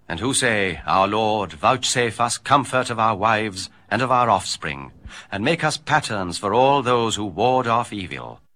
and who say, Our Lord, vouchsafe us comfort of our wives and of our offspring, and make us patterns for all those who ward off evil.